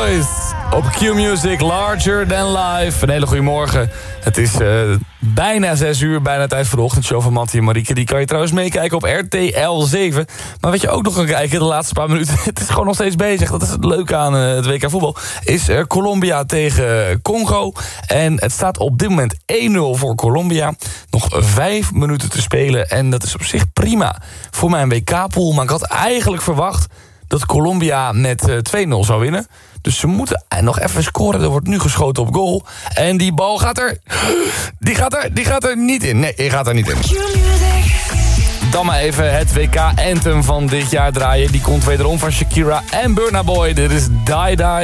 Boys op Q-Music, Larger Than Life. Een hele goede morgen. Het is bijna 6 uur, bijna tijd voor de ochtendshow van Mattie en Marieke. Die kan je trouwens meekijken op RTL 7. Maar wat je ook nog kan kijken de laatste paar minuten... het is gewoon nog steeds bezig, dat is het leuke aan het WK voetbal... is Colombia tegen Congo. En het staat op dit moment 1-0 voor Colombia. Nog 5 minuten te spelen en dat is op zich prima voor mijn WK-pool. Maar ik had eigenlijk verwacht dat Colombia met 2-0 zou winnen. Dus ze moeten nog even scoren. Er wordt nu geschoten op goal. En die bal gaat er... Die gaat er niet in. Nee, die gaat er niet in. Dan maar even het WK-anthem van dit jaar draaien. Die komt wederom van Shakira en Burna Boy. Dit is Die Die.